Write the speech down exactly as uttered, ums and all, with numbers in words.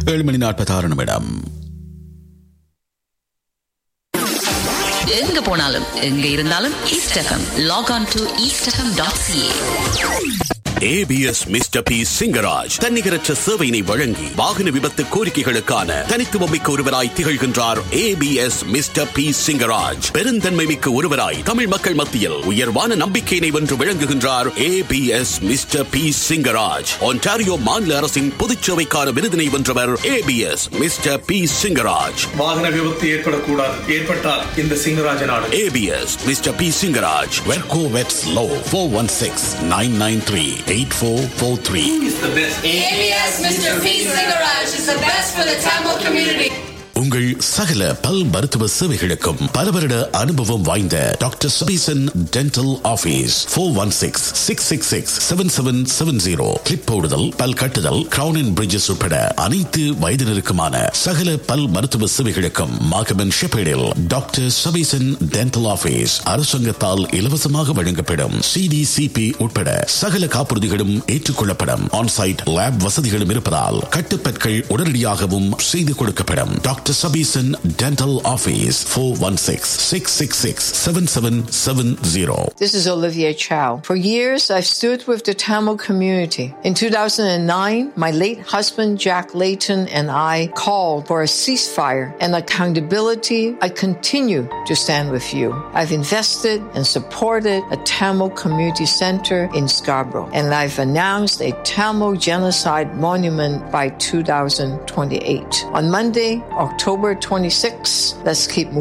ஏழு மணி நாற்பத்தி ஆறு நிமிடம். எங்க போனாலும் எங்க இருந்தாலும் east FM. Lock on to east FM dot CA. ABS mister B Singaraj தன்னிகரற்ற சேவையினை வழங்கி வாகன விபத்து கோரிக்கைகளுக்கான தனித்துவமிக்க ஒருவராய் திகழ்கின்றார். ஏபிஎஸ் மிஸ்டர் பி சிங்கராஜ் பெருந்தன்மை மிக்க ஒருவராய் தமிழ் மக்கள் மத்தியில் உயர்வான நம்பிக்கையினை வென்று விளங்குகின்றார். ABS mister B Singaraj Ontario மாநில அரசின் பொதுச்சேவைக்கான விருதினை வென்றவர். ABS mister B Singaraj. வாகன விபத்து ஏற்படக்கூடாது, ஏற்பட்டால் இந்த சிங்கராஜ நாடு. ABS mister B Singaraj. வெர்கோ வெட்ஸ் low four one six nine nine three eight four four three. Who is the best? A B S Mister P. Singaraj is the best for the Tamil community. உங்கள் சகல பல் மருத்துவ சேவைகளுக்கும் பல வருட அனுபவம் வாய்ந்த doctor Sabesan dental office four one six six six six seven seven seven zero. Clip போடுதல், பல் கட்டுதல், கிரவுன் அண்ட் பிரிட்ஜஸ் உட்பட அனைத்து வயதினருக்குமான சகல பல் மருத்துவ சேவைகளுக்கும் மாகமன் ஷெப்பேடில் டாக்டர் சபீசன் டென்டல் ஆபீஸ் அரசாங்கத்தால் இலவசமாக வழங்கப்படும் சிடிசிபி உட்பட சகல காப்புறுதிகளும் ஏற்றுக்கொள்ளப்படும். ஆன்சைட் லேப் வசதிகளும் இருப்பதால் கட்டுப்பற்கள் உடனடியாகவும் செய்து கொடுக்கப்படும். Doctor Sabison Dental Office four one six six six six seven seven seven zero. This is Olivia Chow. For years, I've stood with the Tamil community. In two thousand nine, my late husband Jack Layton and I called for a ceasefire and accountability. I continue to stand with you. I've invested and supported a Tamil community center in Scarborough, and I've announced a Tamil genocide monument by two thousand twenty-eight. On Monday, October twenty-sixth, let's keep moving.